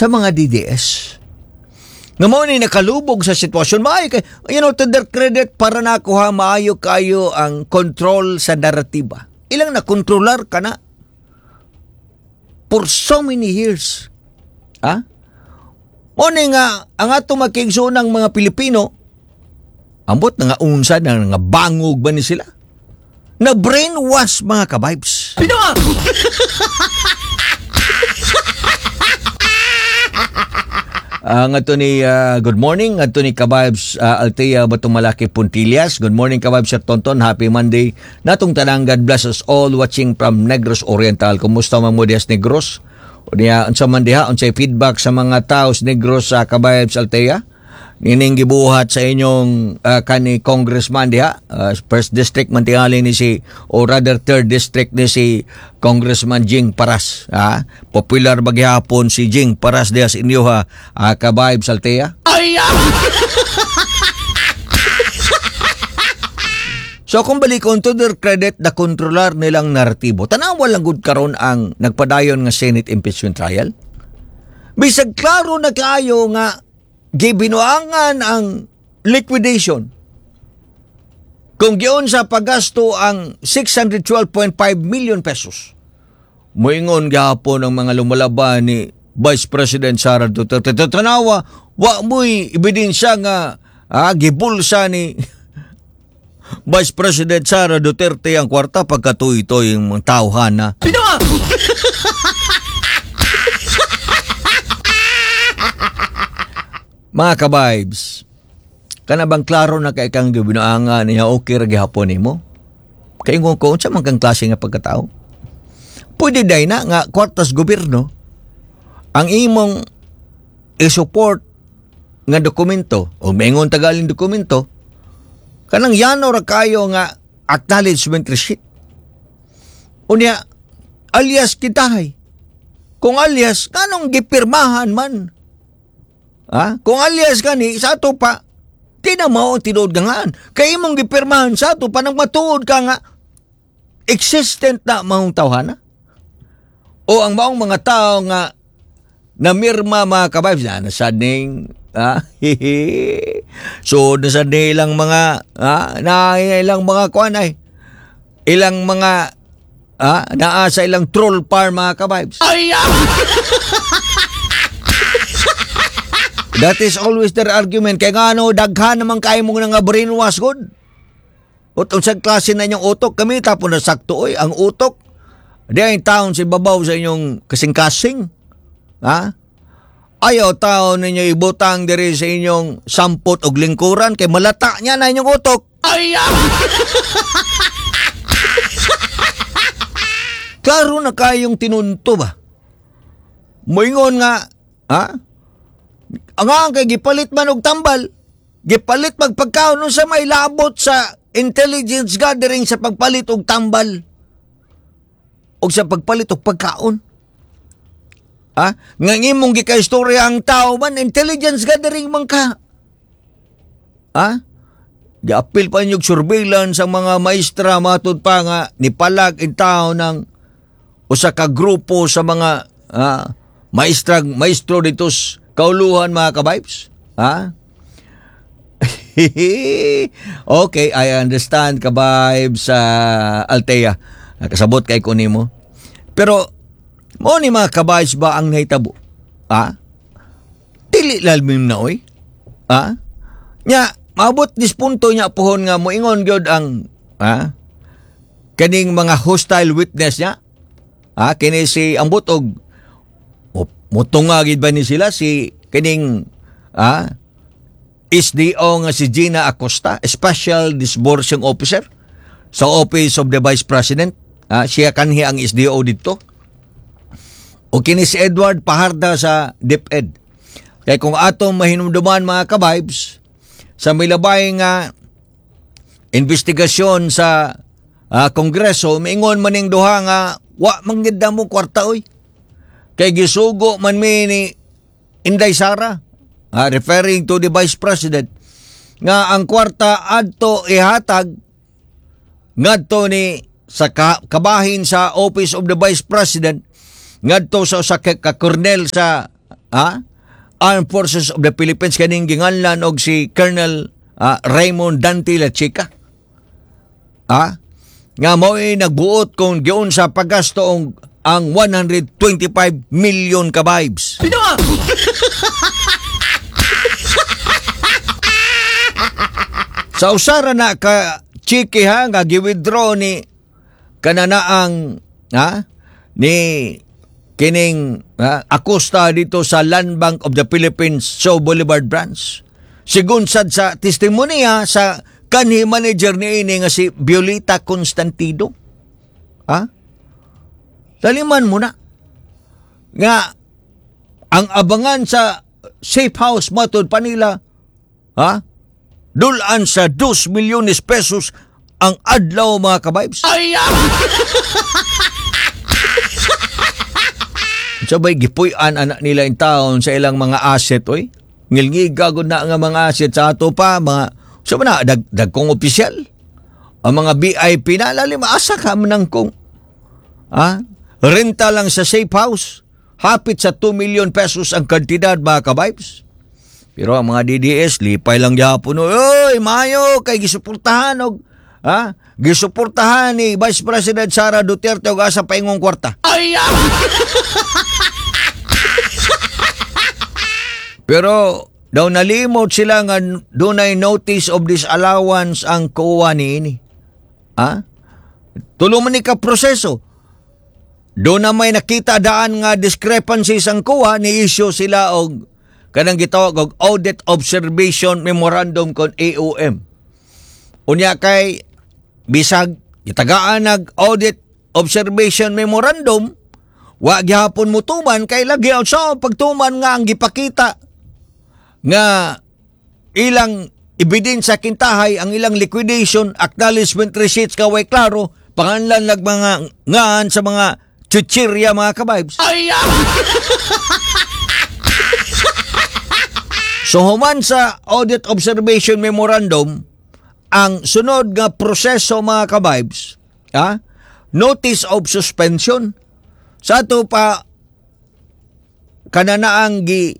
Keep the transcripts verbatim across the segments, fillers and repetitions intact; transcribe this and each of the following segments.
sa mga D D S. Nga mo ni nakalubog sa sitwasyon, maayo kay, you know, to their credit, para nakuha maayo kayo ang control sa naratiba. Ilang na kontrolar ka na for so many years. Ha? O nga, ang ato makigsunang mga Pilipino, ambot na nga unsa na nga bangog ba ni sila? Na brainwash mga ka-vibes. Pino! Ang uh, ato ni uh, good morning, ato ni ka-vibes uh, Althea Batumalaki Puntillas. Good morning ka-vibes Sir Tonton. Happy Monday. Natong tanang, God bless us all watching from Negros Oriental. Kumusta man mo dias Negros? O niya, unsa man diha, unsay feedback sa mga taos Negros sa uh, ka-vibes Althea? Nining gibuhat sa inyong uh, kani congressman diha, uh, first district man tingali ni si, or rather third district ni si Congressman Jing Paras. Ha? Popular bagyapon si Jing Paras diha sa inyo ha, uh, ka-vibes Althea. Ay! So kung balikon to their credit, na kontrolar nilang naratibo, tanawa lang gud karon ang nagpadayon nga Senate impeachment trial. Bisag klaro na kayo nga gibinuangan ang liquidation. Kung giyon sa paggasto ang six hundred twelve point five million pesos. Moingon gihapon ang mga lumalaban ni Vice President Sara Duterte. Tanawa, wa mo'y ebidensya nga ah, gibulsa ni Vice President Sara Duterte ang kwarta pagkatuitoy yung mga tauhan na. Pino! Mga ka-vibes, kana bang klaro na kay kang gibinuanga niya okay ra gihapon nimo? Kay ngong ko unsa man kang klase nga pagkatao? Pwede day na nga kwartas gobyerno ang imong i-support nga dokumento o mengon tagalin dokumento kanang yano ra kayo nga acknowledgement receipt. Unya alias kitahay. Kung alias kanong gipirmahan man. Ha? Kung alias ka ni, sa ato pa, di na mao tinuod ka nga. Kaya imong gipirmahan sa ato pa, nang matuod ka nga, existent na maong tawhana. O ang maong mga tao nga, namirma mga ka-vibes, na nasading, ha? So, nasading ilang mga, ha? Na ilang mga kuan ay, ilang mga, ha? Naa sa ilang troll farm mga ka-vibes. Ay! That is always their argument. Kaya nga ano, daghan naman kayo mong nga brainwash good. At unsang klase na inyong utok, kami tapon na sakto oy, ang utok. Di ay taon si babaw sa inyong kasing-kasing. Ha? Ayaw taon ninyo ibutang diri sa inyong sampot o lingkuran, kay malata niya na inyong utok. Ay! Klaro na kayong tinunto ba? Moingon nga, ha? Ang kay gipalit man og tambal, gipalit magpagkaon nun sa may labot sa intelligence gathering sa pagpalit og tambal o sa pagpalit og pagkaon. Ha? Nga imong gikaistorya ang tao man, intelligence gathering man ka. Ha? Giapil pa niyo surveillance ang mga maestra matud pa nga nipalag in tao ng usa ka grupo sa mga ha, maestra maestro ditos kauluhan mga ka-vibes? Ha? Okay, I understand ka-vibes sa uh, Althea. Nakasabot kay ko nimo. Pero, mo ni mga ka-vibes ba ang nahitabo? Ha? Dili lalmim na oy. Ha? Nya, maabot dis punto niya pohon nga moingon gyud ang ha? Kaning mga hostile witness niya. Ha? Kini si ambot og mutungagid ba ni sila si kining ah, S D O nga si Gina Acosta, Special Disbursing Officer sa Office of the Vice President. Ah, siya kanhi ang S D O dito. O kini si Edward Paharda sa DepEd. Kaya kung atong mahinumduman mga ka-vibes, sa may labay nga investigasyon sa ah, Kongreso, maingon maning duha nga wa manggid mo kwarta oy. Kay gisugo man mi ni Inday Sara, uh, referring to the Vice President, nga ang kwarta adto ihatag ngadto ni sa kabahin sa Office of the Vice President ngadto sa sa ka-Colonel sa ah, Armed Forces of the Philippines kaning ginganlan og si Colonel ah, Raymond Dante La Chica. Ah, nga mo'y nagbuot kung giun sa paggasto ang ang one hundred twenty-five million ka vibes. Binawa! Sa usara na ka chiki ha nga gi-withdraw ni kananaang ha ni kining ha, Acosta dito sa Land Bank of the Philippines Shaw Boulevard branch. Sigun sad sa testimonya sa kanhi manager ni ini nga si Violeta Constantino. Ha? Laliman mo na nga ang abangan sa safe house matod pa nila ha? Dulaan sa dos milyones pesos ang adlaw mga kabibes. Ay! Sabay gipuy-an anak nila in taon sa ilang mga asset oy. Ngilngigagod na nga mga asset sa ato pa mga sabi na dag dagkong opisyal. Ang mga V I P na lalim asa ka manang kong ha? Renta lang sa safe house. Hapit sa two million pesos ang kantidad mga kabibes. Pero ang mga D D S, lipay lang gyapon. Oy, mayo, kay gisuportahan og, ha? Gisuportahan ni Vice President Sara Duterte og asa paingong kwarta. Ay! Pero, daw nalimot sila nga dunay notice of disallowance ang kuha ni ini. Ha? Tuluman ni ka proseso. Doon na may nakita daan nga discrepancies ang kuha, ni-issue sila og kanang gitawag og Audit Observation Memorandum kon A O M. Unya kay bisag gitagaan nag Audit Observation Memorandum, wa gihapon mutuman kay lagi sa pagtuman nga ang gipakita nga ilang ebidensya kintahay ang ilang liquidation acknowledgement receipts kaway klaro panganlan lag mga ngaan sa mga chuchirya mga kabibes. Ay! So human sa Audit Observation Memorandum, ang sunod nga proseso mga kabibes, ha? Notice of suspension. Sa ito pa, kananaang gi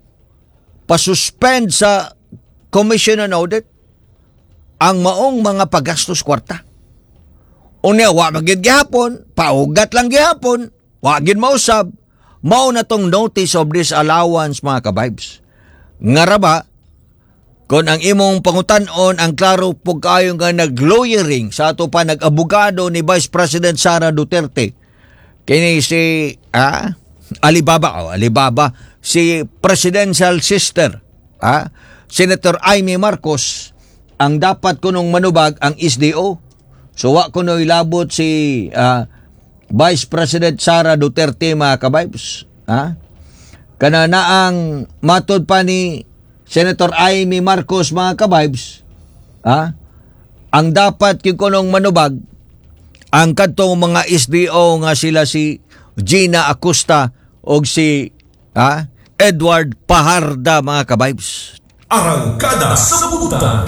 pasuspend sa Commission on Audit ang maong mga paggastos kwarta. Unya, wa magid gihapon, paugat lang gihapon, wa gid mausab, mao na tong notice of disallowance mga kabibes. Nga raba, kung ang imong pangutan-on ang klaro po kayo nga nag-lawyering sa ato pa nag-abogado ni Vice President Sara Duterte, kini si ah, Alibaba, oh, Alibaba, si Presidential Sister, ah, Senator Amy Marcos, ang dapat kunong manubag ang S D O. So wa kuno ilabot si ah, Vice President Sara Duterte mga kabibes, ah, kanana ang matod pa ni Senator Amy Marcos mga kabibes, ha? Ang dapat kikunong manubag ang kadtong mga S D O nga sila si Gina Acosta o si ha? Edward Paharda mga kabibes. Arangkada sa Butan.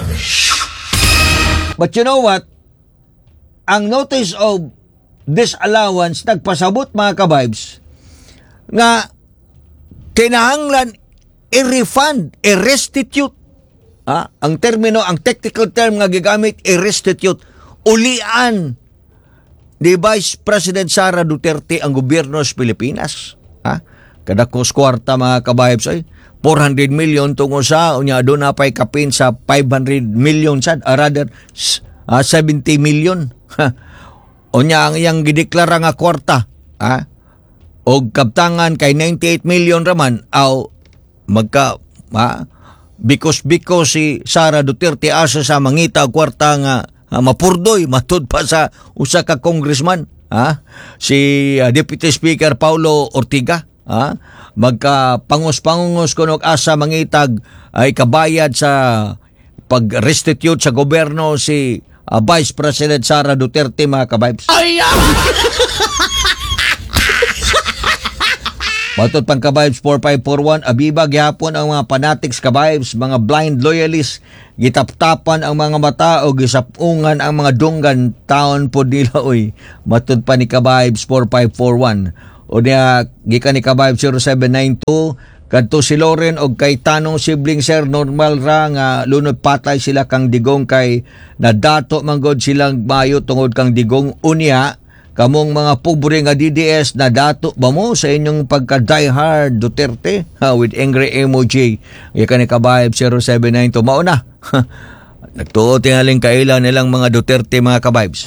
But you know what? Ang notice of disallowance nagpasabot mga kabibes nga kinahanglan i-refund, i-restitute. Ah, ang termino, ang technical term nga gigamit, i-restitute. Ulian ni Vice President Sara Duterte ang gobyerno sa Pilipinas. Ah, kada kos kwarta mga kabayabs ay four hundred million tungo sa unya doon na pa'y kapin sa five hundred million sad, or rather uh, seventy million. Unya ang iyang gideklara nga kwarta. Ah, og kabtangan kay ninety-eight million raman aw magka ha, bikos-bikos si Sara Duterte asa sa mangita kwarta nga ha, mapurdoy matud pa sa usa ka congressman ha, si uh, Deputy Speaker Paulo Ortiga ha, magka pangos-pangos kunog asa mangitag ay kabayad sa pag-restitute sa gobyerno si uh, Vice President Sara Duterte mga kabibes. Ay! Matod pang kabibes four five four one, abiba gihapon ang mga fanatics kabibes, mga blind loyalists, gitaptapan ang mga mata o gisapungan ang mga dunggan taon po nila oy. Matod pa ni kabibes four five four one. O niya gikan ni kabibes zero seven nine two Kadto si Loren og kay tanong sibling sir normal ra nga lunod patay sila kang digong kay nadato manggod silang mayo tungod kang digong unya kamong mga pobre nga D D S nadato ba mo sa inyong pagka diehard Duterte ha, with angry emoji ya kani ka vibe zero seven nine two mao na nagtuo tingaling kailan nilang mga Duterte mga ka vibes.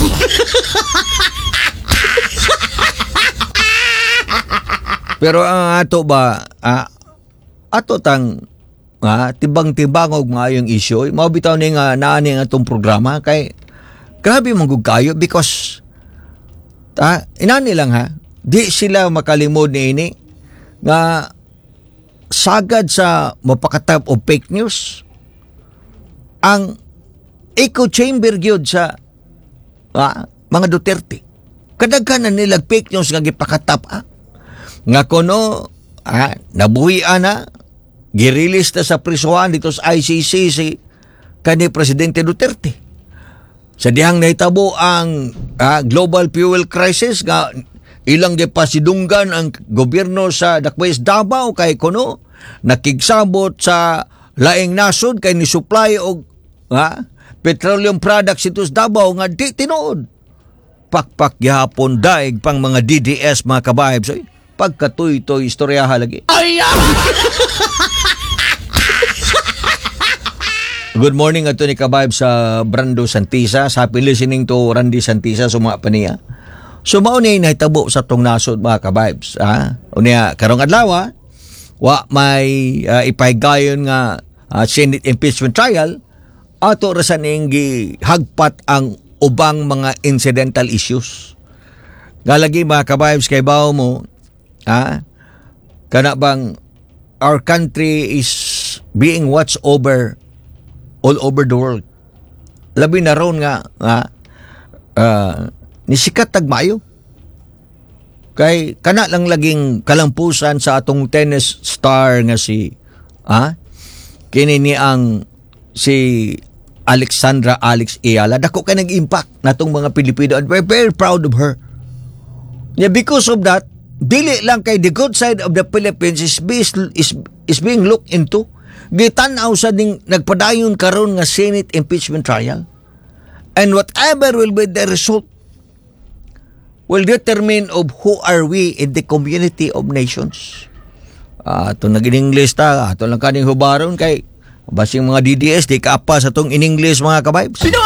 Pero ang ato ba, ah, ato tang ah, tibang-tibang og maayong issue, mao bitaw ni nga naani nga atong programa kay grabe manggug kayo because ah, inani lang ha, di sila makalimod ni ini nga sagad sa mapakatap og fake news ang echo chamber gyud sa ah, mga Duterte. Kadaghanan nila fake news nga gipakatap ah. Nga kono ah, nabuhian na girilis na sa prisuhan dito sa I C C si kani Presidente Duterte sa dihang nahitabo ang ah, global fuel crisis nga ilang gipasidunggan ang gobyerno sa Dakwes Davao kay kono nakigsabot sa laing nasod kay ni supply og ah, petroleum products ito sa Davao nga di tinuod pakpak gihapon daig pang mga D D S mga kabayb so pagkatuy-toy istoryaha lagi. Ay! Good morning ato ni kabayb sa Brando Santisa. Happy listening to Randy Santisa suma pa niya. So mao ni nahitabo sa tong nasod mga kabaybs. Ha? Unya karong adlaw wa may uh, ipahigayon nga uh, Senate impeachment trial ato ra sa ning gihagpat ang ubang mga incidental issues. Galagi mga kabaybs kay bawo mo ah, kana bang our country is being watched over all over the world. Labi na ron nga nga uh, nisikat tagmayo. Kay kana lang laging kalampusan sa atong tennis star nga si ah, kini ni ang si Alexandra Alex Ayala. Dako kay nag-impact natong mga Pilipino and we're very proud of her. Yeah, because of that dili lang kay the good side of the Philippines is, is, is, is being looked into. Gitanaw sa ding nagpadayon karon nga Senate impeachment trial. And whatever will be the result will determine of who are we in the community of nations. Uh, ito nag-in-English ta, ito lang kaning hubaron kay basing mga D D S, di kaapa sa itong in-English mga kabibes. Sino?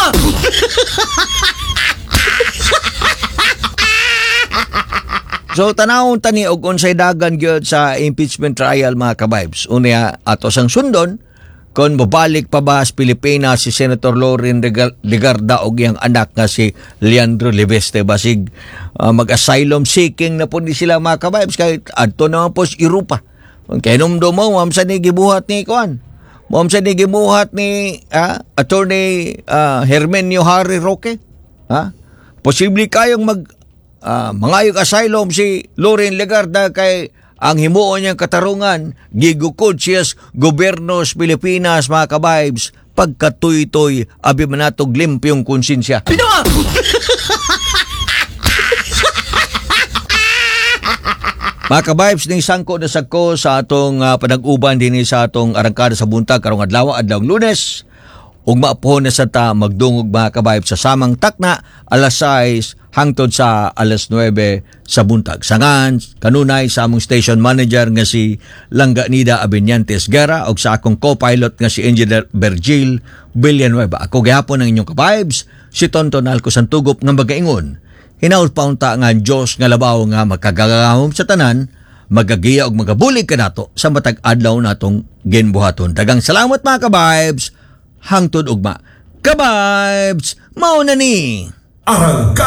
So tanawon tani og unsay dagan gyud sa impeachment trial mga kabibes. Unya ato sang sundon kon mabalik pa ba sa Pilipinas si Senator Loren Legarda og iyang anak nga si Leandro Leveste basig uh, mag-asylum seeking na po ni sila mga kabibes kay adto naman po sa Europa. Kay numdo mo ma'am sa ni gibuhat ni kuan. Ma'am sa ni gibuhat ni uh, Attorney uh, Hermenio Harry Roque. Ha? Posible kayong mag Uh, mangayog asylum si Loren Legarda kay ang himuon niyang katarungan gigukod siya sa gobyerno sa Pilipinas mga kabibes pagkatuy-toy abi manatog limpyong konsensya. Mga kabibes ning sangko na sagko sa atong uh, panag-uban dinhi sa atong arangkada sa buntag karong adlaw adlaw Lunes ug maapohon na sa ta magdungog mga kabibes sa samang takna alas sais hangtod sa alas nuwebe sa buntag. Sangan kanunay sa among station manager nga si Langganida Abinyantes Guerra ug sa akong co-pilot nga si Engineer Virgil Villanueva. Ako gihapon ang inyong kabibes si Tonton Alco Santugop nga magaingon. Hinaut paunta nga Dios nga labaw nga makagagahom sa tanan magagiya og magabulig kanato sa matag adlaw natong ginbuhaton. Dagang salamat mga kabibes. Hangtod ugma. Kabibes, mao na ni. Arangka